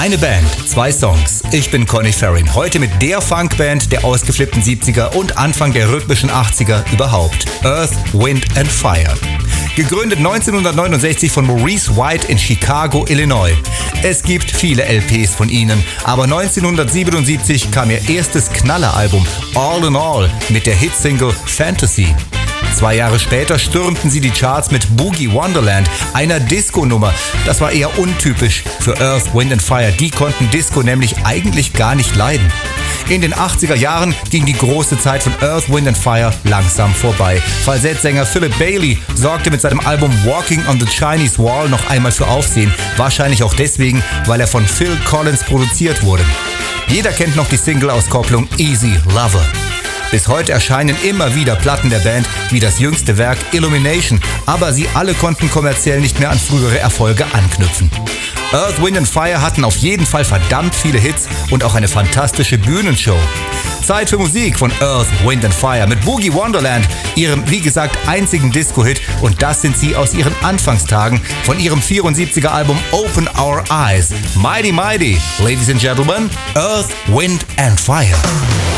Eine Band, 2 Songs. Ich bin Conny Farrin. Heute mit der Funkband der ausgeflippten 70er und Anfang der rhythmischen 80er überhaupt. Earth, Wind and Fire. Gegründet 1969 von Maurice White in Chicago, Illinois. Es gibt viele LPs von ihnen, aber 1977 kam ihr erstes Knalleralbum All in All mit der Hitsingle Fantasy. 2 Jahre später stürmten sie die Charts mit Boogie Wonderland, einer Disco-Nummer. Das war eher untypisch für Earth, Wind and Fire. Die konnten Disco nämlich eigentlich gar nicht leiden. In den 80er Jahren ging die große Zeit von Earth, Wind and Fire langsam vorbei. Falsettsänger Philip Bailey sorgte mit seinem Album Walking on the Chinese Wall noch einmal für Aufsehen. Wahrscheinlich auch deswegen, weil er von Phil Collins produziert wurde. Jeder kennt noch die Single-Auskopplung Easy Lover. Bis heute erscheinen immer wieder Platten der Band, wie das jüngste Werk Illumination, aber sie alle konnten kommerziell nicht mehr an frühere Erfolge anknüpfen. Earth, Wind and Fire hatten auf jeden Fall verdammt viele Hits und auch eine fantastische Bühnenshow. Zeit für Musik von Earth, Wind and Fire mit Boogie Wonderland, ihrem, wie gesagt, einzigen Disco-Hit, und das sind sie aus ihren Anfangstagen von ihrem 74er Album Open Our Eyes. Mighty Mighty, Ladies and Gentlemen, Earth, Wind and Fire.